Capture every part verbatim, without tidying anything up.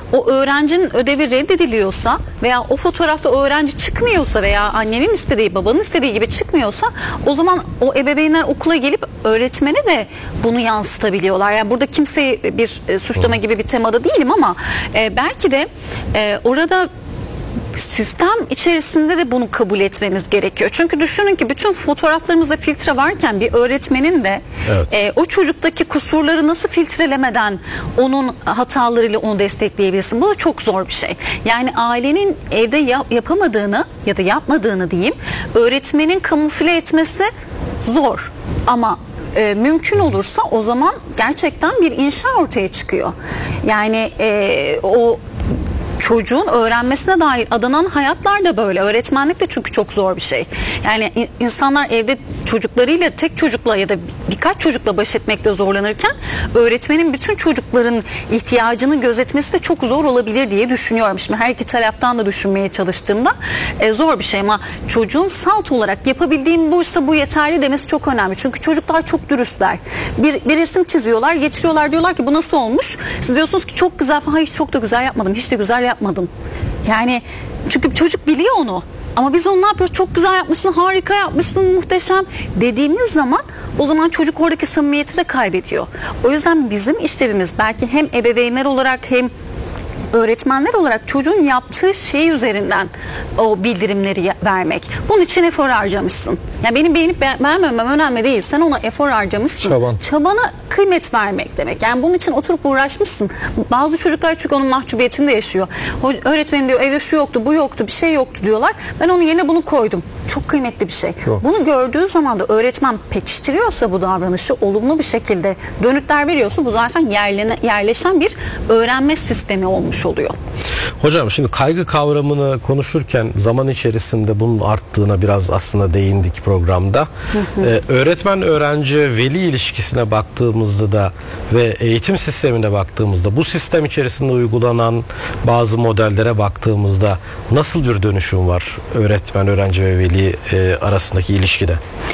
o öğrencinin ödevi reddediliyorsa veya o fotoğrafta o öğrenci çıkmıyorsa veya annenin istediği, babanın istediği gibi çıkmıyorsa, o zaman o ebeveynler okula gelip öğretmene de bunu yansıtabiliyorlar. Yani burada kimseyi bir e, suçlama gibi bir temada değilim ama e, belki de e, orada sistem içerisinde de bunu kabul etmemiz gerekiyor. Çünkü düşünün ki bütün fotoğraflarımızda filtre varken bir öğretmenin de evet. e, o çocuktaki kusurları nasıl filtrelemeden onun hatalarıyla onu destekleyebilirsin. Bu da çok zor bir şey. Yani ailenin evde yap, yapamadığını ya da yapmadığını diyeyim, öğretmenin kamufle etmesi zor. Ama e, mümkün olursa o zaman gerçekten bir inşa ortaya çıkıyor. Yani e, o çocuğun öğrenmesine dair adanan hayatlar da böyle. Öğretmenlik de çünkü çok zor bir şey. Yani insanlar evde çocuklarıyla, tek çocukla ya da birkaç çocukla baş etmekte zorlanırken öğretmenin bütün çocukların ihtiyacını gözetmesi de çok zor olabilir diye düşünüyorum. Şimdi her iki taraftan da düşünmeye çalıştığımda e, zor bir şey ama çocuğun salt olarak yapabildiğim buysa bu yeterli demesi çok önemli. Çünkü çocuklar çok dürüstler. Bir, bir resim çiziyorlar, geçiriyorlar, diyorlar ki bu nasıl olmuş? Siz diyorsunuz ki çok güzel falan, hiç çok da güzel yapmadım, hiç de güzel yapmadım. Yani çünkü çocuk biliyor onu. Ama biz onu ne yapıyoruz? Çok güzel yapmışsın, harika yapmışsın, muhteşem dediğimiz zaman o zaman çocuk oradaki samimiyeti de kaybediyor. O yüzden bizim işlevimiz belki hem ebeveynler olarak hem öğretmenler olarak çocuğun yaptığı şey üzerinden o bildirimleri vermek. Bunun için efor harcamışsın. Yani benim beğenip beğenmemem önemli değil. Sen ona efor harcamışsın. Çaban. Çabana kıymet vermek demek. Yani bunun için oturup uğraşmışsın. Bazı çocuklar çünkü onun mahcubiyetini de yaşıyor. Öğretmenim diyor evde şu yoktu, bu yoktu, bir şey yoktu diyorlar. Ben onun yerine bunu koydum. Çok kıymetli bir şey. Çok. Bunu gördüğü zaman da öğretmen pekiştiriyorsa bu davranışı, olumlu bir şekilde dönütler veriyorsa bu zaten yerlene, yerleşen bir öğrenme sistemi olmuş oluyor. Hocam şimdi kaygı kavramını konuşurken zaman içerisinde bunun arttığına biraz aslında değindik programda. Hı hı. Ee, öğretmen öğrenci veli ilişkisine baktığımızda da ve eğitim sistemine baktığımızda bu sistem içerisinde uygulanan bazı modellere baktığımızda nasıl bir dönüşüm var öğretmen öğrenci ve veli e, arasındaki ilişkide?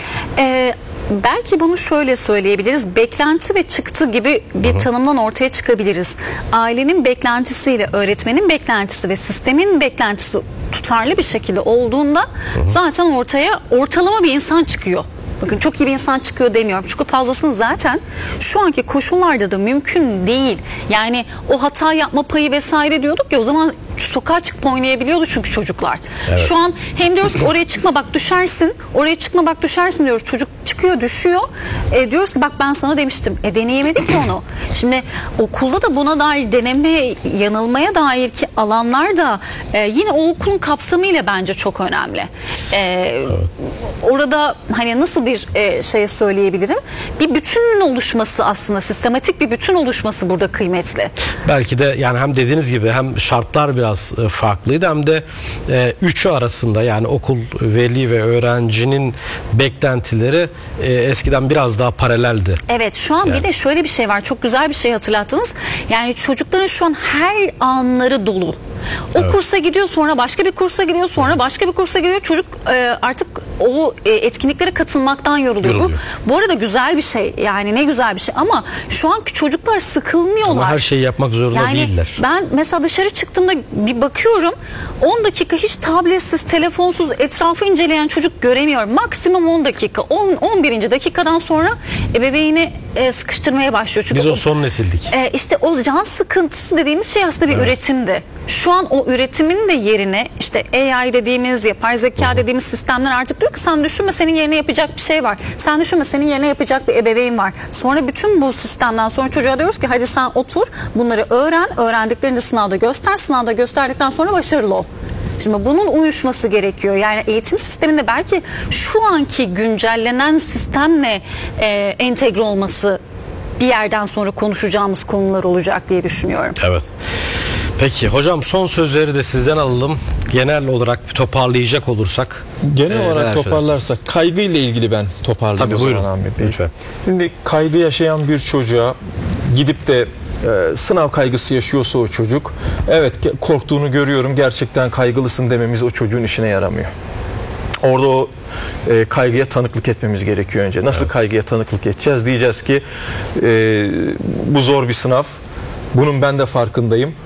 Ee, Belki bunu şöyle söyleyebiliriz. Beklenti ve çıktı gibi bir Hı-hı. tanımdan ortaya çıkabiliriz. Ailenin beklentisiyle öğretmenin beklentisi ve sistemin beklentisi tutarlı bir şekilde olduğunda Hı-hı. zaten ortaya ortalama bir insan çıkıyor. Bakın çok iyi bir insan çıkıyor demiyorum. Çünkü fazlasını zaten şu anki koşullarda da mümkün değil. Yani o hata yapma payı vesaire diyorduk ya, o zaman sokağa çıkıp oynayabiliyordu çünkü çocuklar. Evet. Şu an hem diyoruz ki oraya çıkma bak düşersin, oraya çıkma bak düşersin diyoruz. Çocuk çıkıyor düşüyor. E, diyoruz ki bak ben sana demiştim. E deneyemedik ki onu. Şimdi okulda da buna dair deneme, yanılmaya dair ki alanlar da e, yine o okulun kapsamıyla bence çok önemli. E, evet. Orada hani nasıl bir e, şey söyleyebilirim? Bir bütünün oluşması, aslında sistematik bir bütün oluşması burada kıymetli. Belki de yani hem dediğiniz gibi hem şartlar biraz farklıydı hem de e, üçü arasında yani okul, veli ve öğrencinin beklentileri e, eskiden biraz daha paraleldi. Evet, şu an yani. Bir de şöyle bir şey var, çok güzel bir şey hatırlattınız. Yani çocukların şu an her anları dolu. O evet. kursa gidiyor, sonra başka bir kursa gidiyor, sonra başka bir kursa gidiyor. Çocuk e, artık o e, etkinliklere katılmaktan yoruluyor. yoruluyor. Bu, bu arada güzel bir şey. Yani ne güzel bir şey ama şu anki çocuklar sıkılmıyorlar. Ama her şeyi yapmak zorunda yani değiller. Ben mesela dışarı çıktığımda bir bakıyorum, on dakika hiç tabletsiz, telefonsuz etrafı inceleyen çocuk göremiyorum. Maksimum on dakika. on on birinci dakikadan sonra ebeveyni e, sıkıştırmaya başlıyor. Çünkü biz o, o son nesildik. E, işte o can sıkıntısı dediğimiz şey aslında bir evet. üretimdi. Şu an o üretimin de yerine işte A I dediğimiz, yapay zeka Hı-hı. dediğimiz sistemler artık diyor ki sen düşünme, senin yerine yapacak bir şey var. Sen düşünme, senin yerine yapacak bir ebeveyn var. Sonra bütün bu sistemden sonra çocuğa diyoruz ki hadi sen otur, bunları öğren, öğrendiklerini de sınavda göster, sınavda gösterdikten sonra başarılı ol. Şimdi bunun uyuşması gerekiyor. Yani eğitim sisteminde belki şu anki güncellenen sistemle e, entegre olması bir yerden sonra konuşacağımız konular olacak diye düşünüyorum. Evet. Peki hocam, son sözleri de sizden alalım. Genel olarak bir toparlayacak olursak. Genel e, olarak toparlarsak kaygıyla ilgili ben toparlayayım. Tabii buyurun. Ahmet Bey. Lütfen. Şimdi kaygı yaşayan bir çocuğa gidip de e, sınav kaygısı yaşıyorsa o çocuk, evet korktuğunu görüyorum, gerçekten kaygılısın dememiz o çocuğun işine yaramıyor. Orada o e, kaygıya tanıklık etmemiz gerekiyor önce. Nasıl evet. kaygıya tanıklık edeceğiz? Diyeceğiz ki e, bu zor bir sınav. Bunun ben de farkındayım.